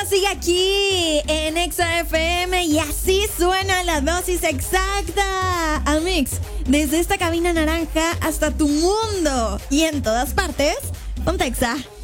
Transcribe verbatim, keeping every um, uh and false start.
sigue aquí en Exa F M y así suena la dosis exacta. Amix, desde esta cabina naranja hasta tu mundo y en todas partes, ponte Exa.